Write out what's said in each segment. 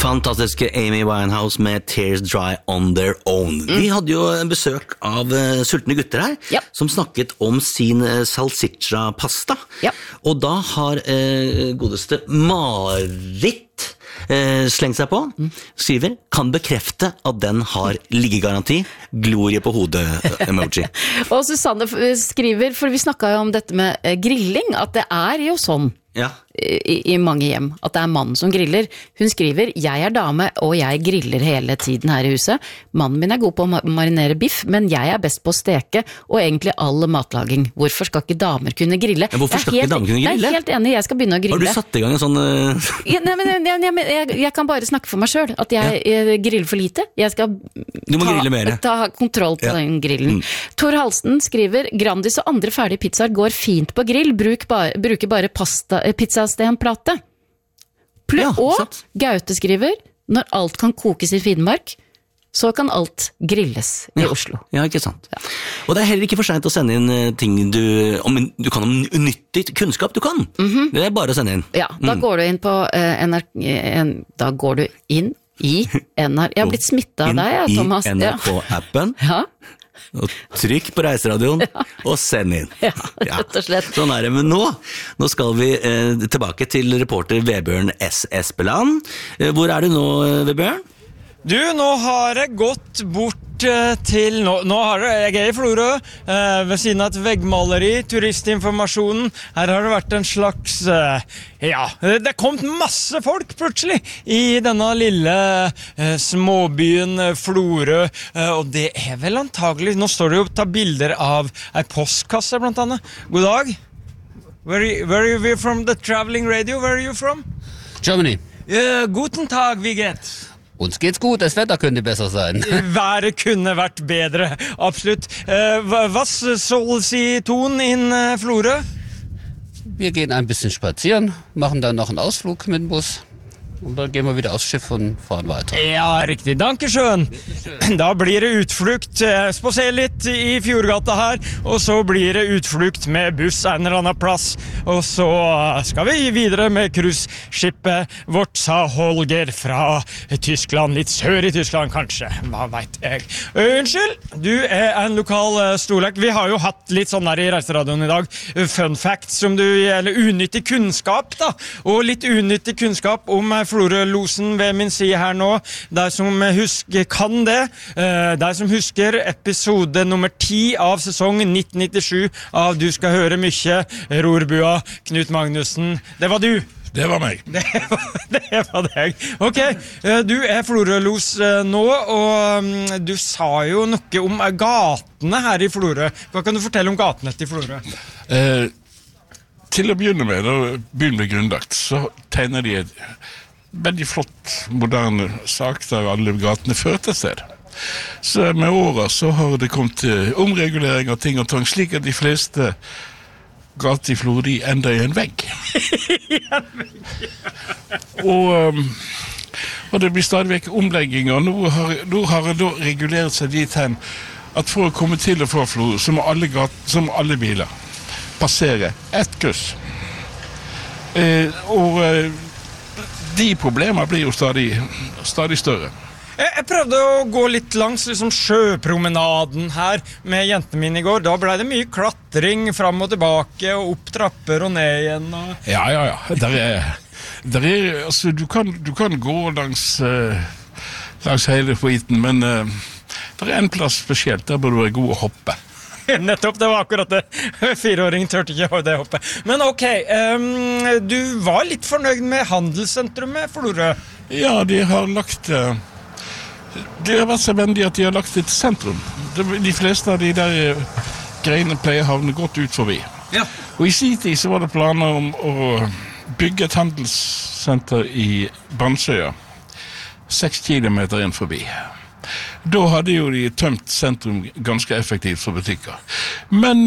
Fantastiske Amy Winehouse med Tears Dry on Their Own. Vi hadde jo besøk av sultne gutter her, som snakket om sin salsiccia-pasta. Og da har godeste Marit slengt seg på, skriver, kan bekrefte at den har liggegaranti, glorie på hodet-emoji. Og Susanne skriver, for vi snakket jo om dette med grilling, at det er jo sånn. I mange hjem, at det er mannen som griller. Hun skriver, jeg er dame og jeg griller hele tiden her i huset. Mannen min er god på å marinere biff, men jeg er best på å steke og egentlig all matlaging. Hvorfor skal ikke damer kunne grille? Hvorfor skal ikke damer kunne grille? Jeg er helt enig, jeg skal begynne å grille. Har du satt i gang en sånn... Jeg kan bare snakke for meg selv, at jeg griller for lite. Jeg skal ta kontroll på den grillen. Tor Halsten skriver, Grandis og andre ferdige pizzaer går fint på grill, bruker bare pizzastenplate. Og Gaute skriver, når alt kan kokes i Finnmark, så kan alt grilles i Oslo. Ja, ikke sant. Og det er heller ikke for sent å sende inn ting du kan om nyttig kunnskap du kan. Det er bare å sende inn. Ja, da går du inn på da går du inn i NRK. Jeg har blitt smittet av deg, Thomas. I NRK-appen. Og trykk på reiseradioen og send inn. Rett og slett. Sånn er det, men nå skal vi tilbake til reporter Vebjørn S. Espeland. Hvor er du nå, Vebjørn? Du, nå har jeg gått bort til, jeg er i Florø, ved siden av et veggmaleri, turistinformasjonen. Her har det vært en slags, det kom masse folk plutselig i denne lille småbyen Florø, og det er vel antagelig, nå står det jo å ta bilder av en postkasse blant annet. God dag. Where are you from the traveling radio? Where are you from? Germany. Guten Tag, wie geht's? Uns geht's gut, das Wetter könnte besser sein. Været kunne vært bedre, absolutt. Was soll Sie tun in Florø? Wir gehen ein bisschen spazieren, machen dann noch einen Ausflug mit dem Bus. Und dann gehen wir wieder aufs Schiff und fahren weiter. Ja, riktig. Dankeschön. Da blir det utflukt. Spasere litt i Fjordgata her, og så blir det utflukt med buss en eller annen plass. Og så skal vi videre med cruiseskipet vårt, sa Holger fra Tyskland. Litt sør i Tyskland, kanskje. Hva vet jeg? Unnskyld, du er en lokal storlek. Vi har jo hatt litt sånn her i Reiseradioen i dag. Fun facts, eller unyttig kunnskap, da. Og litt unyttig kunnskap om Florø-losen ved min side her nå. De som kan det, de som husker episode nummer 10 av sesong 1997 av Du skal høre mye, Rorbua, Knut Magnussen. Det var du. Det var meg. Det var deg. Ok, du er Florø-los nå, og du sa jo noe om gatene her i Florø. Hva kan du fortelle om gatene til Florø? Til å begynne med, da byen ble grunnlagt, så tegner de et veldig flott, moderne sak der alle gatene førte sted. Så med året så har det kommet omregulering av ting og tang, slik at de fleste gater i Florø enda i en vegg. Og det blir stadig vekk omlegginger. Nå har det da regulert seg dit hen at for å komme til og fra Florø, så må alle biler passere ett kryss. De problemene blir jo stadig større. Jeg prøvde å gå litt langs sjøpromenaden her med jentene mine i går. Da ble det mye klatring fram og tilbake, og opp trapper og ned igjen. Og... Ja. Altså, du kan gå langs hele skiten, men det er en plass spesielt, der bør du være god å hoppe. Nettopp, det var akkurat det. 4-åring tørte ikke det hoppet. Men ok, du var litt fornøyd med handelssentrumet, Florø? Ja, de har vært så vendige at de har lagt et sentrum. De fleste av de der greiene pleier havne godt ut forbi. Ja. Og i sin tid så var det planer om å bygge et handelssenter i Bansøya, 6 kilometer inn forbi. Da hadde jo de tømt sentrum ganske effektivt for butikker. Men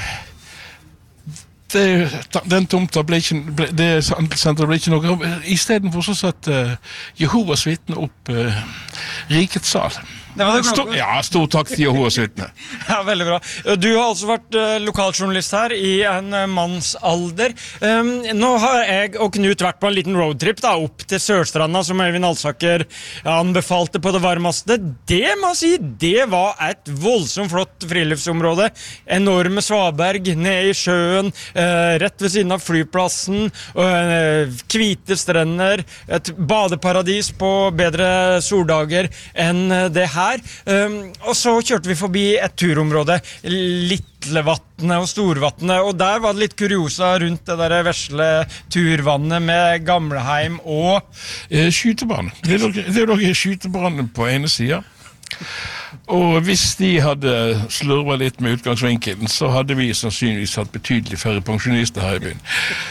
den tomta ble ikke noe. I stedet for så satt Jehovas vitne opp Rikets sal. Det var det klokka. Ja, stor takk til Jehovas vitner. Ja, veldig bra. Du har altså vært lokaljournalist her i en mannsalder. Nå har jeg og Knut vært på en liten roadtrip da, opp til Sørstranda, som Øyvind Alsaker anbefalte på det varmeste. Det må jeg si, det var et voldsomt flott friluftsområde. Enorme svaberg ned i sjøen, rett ved siden av flyplassen, hvite strender, et badeparadis på bedre soldager enn det her. Og så kjørte vi forbi et turområde, Littlevatnet og Storvatnet, og der var det litt kuriosa rundt det der vesle turvannet med Gamleheim og skytebane. Det lå skytebane på ene siden. Og hvis de hadde slurvet litt med utgangsvinkelen, så hadde vi sannsynligvis hatt betydelig færre pensjonister her i byen.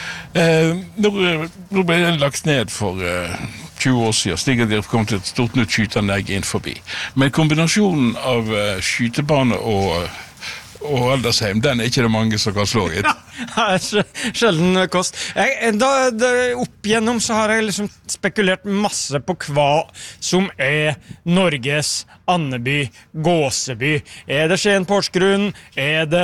Nå ble den lagt ned for 20 år siden, slik at det kom til et stort nytt skyteanlegg inn forbi. Men kombinasjonen av skytebane og aldersheim, den ikke det mange som kan slå i. Sjelden kost. Opp igjennom så har jeg liksom spekulert masse på hva som Norges Andeby, Gåseby. Det Skien Porsgrunn? Det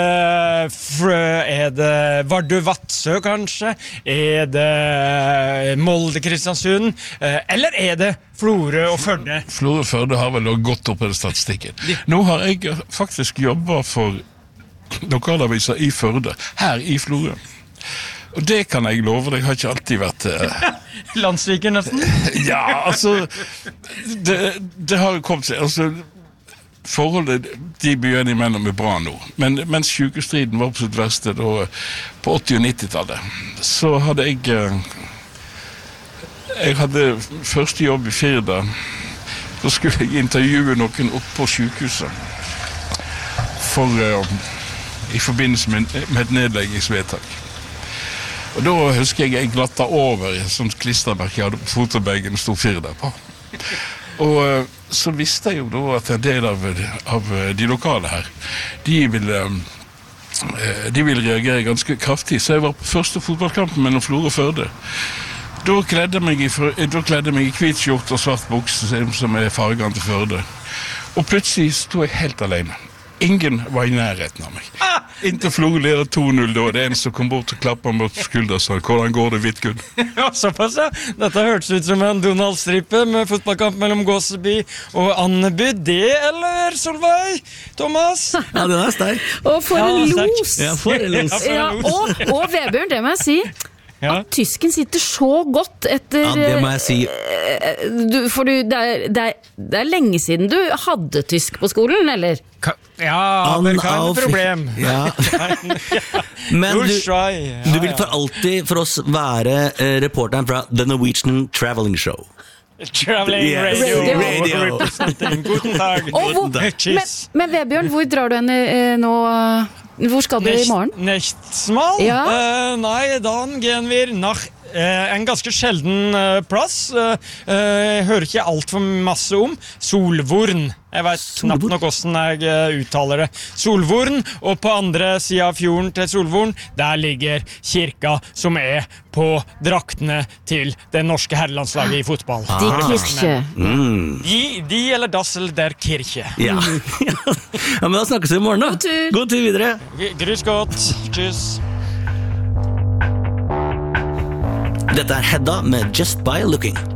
Vardø Vadsø kanskje? Det Molde Kristiansund? Eller det Florø og Førde? Florø og Førde har vel gått opp i statistikken. Nå har jeg faktisk jobbet for lokalaviser i Førde, her i Florø. Og det kan jeg love deg, har ikke alltid vært Landsviker nesten? Ja, altså det har kommet seg, altså forholdet de byene imellom bra nå, men mens sykestriden var på sitt verste da, på 80- og 90-tallet, så hadde jeg hadde første jobb i Firda. Så skulle jeg intervjue noen opp på sykehuset i forbindelse med et nedleggingsvedtak. Og da husker jeg glatta over i sånn klistermerke jeg hadde på fotobagen stod Firda på. Og så visste jeg jo da at en del av de lokale her, de ville reagere ganske kraftig. Så jeg var på første fotballkampen mellom Florø og Førde. Da kledde jeg meg i hvit skjorte og svart bukse, som fargen til Førde. Og plutselig stod jeg helt alene. Ingen var i nærheten av meg. Inntil Florø leder 2-0 da, det en som kom bort og klappet mot skulderen og sa, hvordan går det, Vidkun? Ja, såpass ja. Dette hørtes ut som en Donald-stripe med fotballkamp mellom Gåseby og Andeby. Det, eller Solveig? Thomas? Ja, den sterk. Og for en los! Ja, for en los. Ja, og Vebjørn, det må jeg si. Ja. At tysken sitter så godt etter... Ja, det må jeg si. For det er lenge siden du hadde tysk på skolen, eller? Ja, men hva problem? Ja. Men du vil for alltid for oss være reporteren fra The Norwegian Traveling Show. Traveling radio. Guten Tag. Men Vebjørn, hvor drar du henne nå... Hvor skal du i morgen? Nechtsmal? Ja. Nei, dann gehen wir nach en ganske sjelden plass. Jeg hører ikke alt for masse om. Solvorn. Jeg vet knapt nok hvordan jeg uttaler det. Solvorn, og på andre siden av fjorden til Solvorn, der ligger kirka som på draktene til det norske herrelandslaget i fotball. Die Kirche. De eller das eller der Kirche. Ja. Ja, men da snakkes vi i morgen da. God tur videre. Grüß Gott. Tschüss. Dette Hedda med Just By Looking.